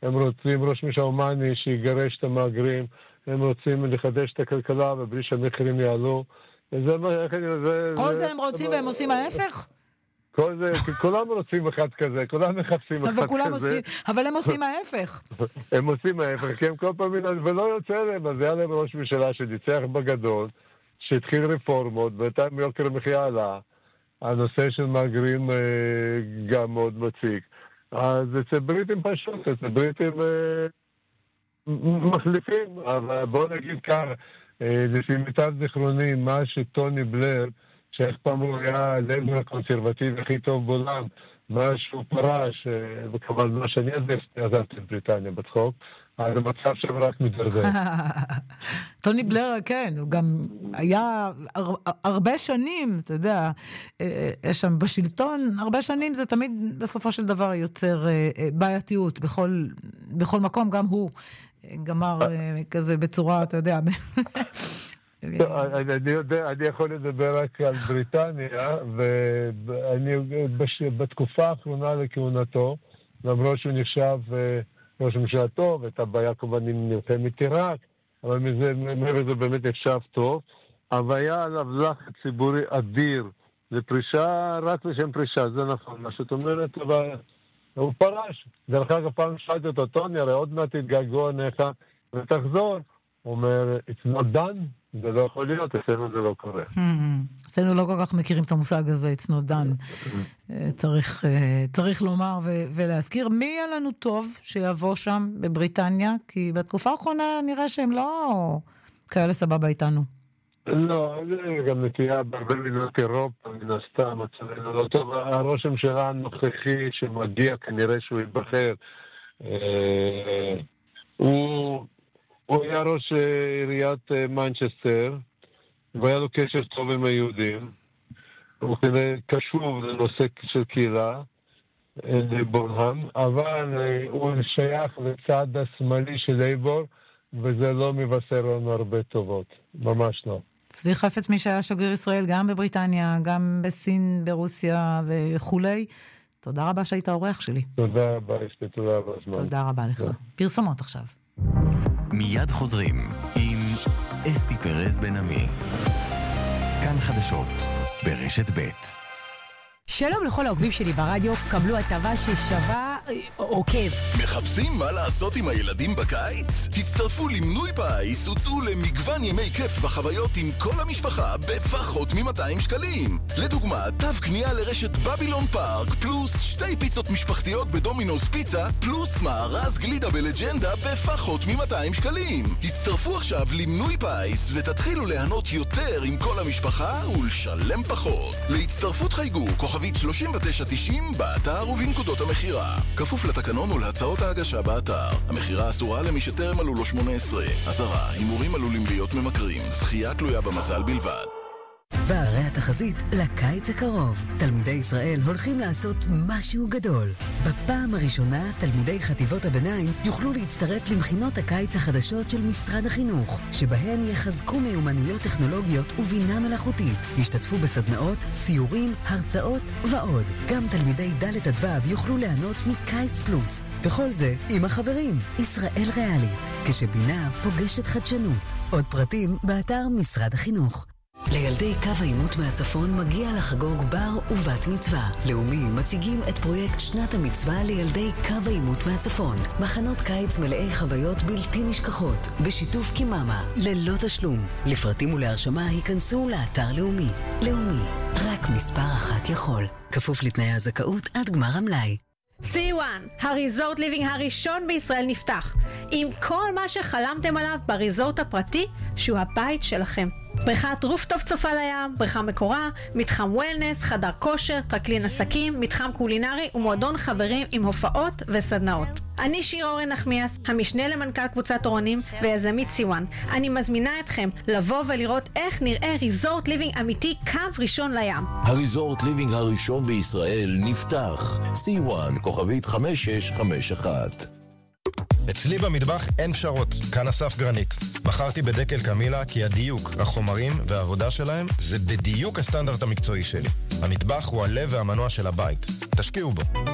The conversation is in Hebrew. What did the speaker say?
הם רוצים ראש ממשלה הומני שיגרש את המהגרים, הם רוצים לחדש את הכלכלה ובלי שהמחירים יעלו. כל זה הם רוצים והם עושים ההפך? כל זה, כולם רוצים אחד כזה, כולם מחפשים אחד כזה. אבל הם עושים ההפך. הם עושים ההפך, כי הם כל פעם, ולא יוצא להם, אז היה להם ראש ממשלה שניצח בגדול, שהתחיל רפורמות, ואתם יוקר המחיה עלה. הנושא של מהגרים גם מאוד מציג. אז אצל בריטים פשוט, אצל בריטים מחליפים, אבל בואו נגיד כך, לפי מיטב זיכרוני, מה שטוני בלר, שאיך פעם הוא היה הלבר הקונסרבטיבי הכי טוב בעולם, מה שהוא פרש, וכמובן מה שאני עזבתי את בריטניה בצחוק, אז המצב שם רק מדרדר. טוני בלר, כן, הוא גם היה הרבה שנים, אתה יודע, יש שם בשלטון, הרבה שנים זה תמיד בסופו של דבר יוצר בעייתיות, בכל מקום, גם הוא גמר כזה בצורה, אתה יודע, אני יכול לדבר רק על בריטניה, ובתקופה האחרונה לכהונתו, למרות שהוא נחשב ראש ממשלה טוב, את הבעיה כמובן עם מלחמת עיראק, אבל זה באמת נחשב טוב, אבל היה עליו לחץ ציבורי אדיר לפרישה, רק לשם פרישה, זה נכון, מה שאת אומרת, אבל הוא פרש. דרך אגב, פעם שאלתי אותו, טוני, הרי עוד מעט תתגעגעו עליך ותחזור. הוא אומר, it's not done, זה לא יכול להיות, אצלנו זה לא קורה. אצלנו לא כל כך מכירים את המושג הזה, it's not done. צריך לומר ולהזכיר, מי יהיה לנו טוב שיבוא שם בבריטניה? כי בתקופה האחרונה נראה שהם לא כאלה סבבה איתנו. לא, זה גם נטייה בהרבה מדינות אירופה, מן הסתם, אצלנו לא טוב. הראש הממשלה הנוכחי שמגיע, כנראה שהוא ייבחר, הוא היה ראש עיריית מנצ'סטר, והיה לו קשר טוב עם היהודים. הוא כנראה קשוב לנושא של קהילה, לבורהם, אבל הוא שייך לצד השמאלי של לייבור, וזה לא מבשר לנו הרבה טובות. ממש לא. צבי חפץ, מי שהיה שגריר ישראל גם בבריטניה, גם בסין, ברוסיה וכולי. תודה רבה שהיית האורח שלי. תודה רבה, תודה רבה. תודה רבה לך. פרסומות עכשיו. מיד חוזרים עם אסתי פרז בן עמי. כאן חדשות ברשת ב'. שלום לכל העוקבים שלי ברדיו, קבלו הטבה ששווה עוקב. מחפשים מה לעשות עם הילדים בקיץ? הצטרפו למנוי פיס, הוצאו למגוון ימי כיף וחוויות עם כל המשפחה בפחות מ-200 שקלים. לדוגמה, תו קנייה לרשת בבילון פארק, פלוס 2 פיצות משפחתיות בדומינוס פיצה, פלוס מארז גלידה בלג'נדה בפחות מ-200 שקלים. הצטרפו עכשיו למנוי פיס ותתחילו ליהנות יותר עם כל המשפחה ולשלם פחות. להצטרפות חייגו כוכבית 3990 באתר ובנקודות המחירה. כפוף לתקנון ולהצעות ההגשה באתר. המחירה אסורה למי שטרם מלאו לו 18. אזהרה, הימורים עלולים להיות ממכרים. זכייה תלויה במזל בלבד. והרי התחזית לקיץ הקרוב. תלמידי ישראל הולכים לעשות משהו גדול. בפעם הראשונה, תלמידי חטיבות הביניים יוכלו להצטרף למכינות הקיץ החדשות של משרד החינוך, שבהן יחזקו מיומנויות טכנולוגיות ובינה מלאכותית. ישתתפו בסדנאות, סיורים, הרצאות ועוד. גם תלמידי ד' עד ו' יוכלו ליהנות מקיץ פלוס. וכל זה עם החברים. ישראל ריאלית, כשבינה פוגשת חדשנות. עוד פרטים באתר משרד החינוך. לילדי קו העימות מהצפון מגיע לחגוג בר ובת מצווה. לאומי מציגים את פרויקט שנת המצווה לילדי קו העימות מהצפון. מחנות קיץ מלאי חוויות בלתי נשכחות, בשיתוף קיממה, ללא תשלום. לפרטים ולהרשמה היכנסו לאתר לאומי. לאומי, רק מספר אחת יכול. כפוף לתנאי הזכאות עד גמר המלאי. C1, הריזורט ליבינג הראשון בישראל נפתח, עם כל מה שחלמתם עליו בריזורט הפרטי שהוא הבית שלכם. בריכת רופטופ צופה לים, בריכה מקורה, מתחם וולנס, חדר כושר, טרקלין עסקים, מתחם קולינרי ומועדון חברים עם הופעות וסדנאות. אני שיר אורן נחמיאס, המשנה למנכ"ל קבוצת אורנים ויזמית C1. אני מזמינה אתכם לבוא ולראות איך נראה ריזורט ליבינג אמיתי קו ראשון לים. הריזורט ליבינג הראשון בישראל נפתח. C1, כוכבית 5651. אצלי במטבח אין פשרות, כאן אסף גרנית. בחרתי בדקל קמילה כי הדיוק, החומרים והעבודה שלהם זה בדיוק הסטנדרט המקצועי שלי. המטבח הוא הלב והמנוע של הבית. תשקיעו בו.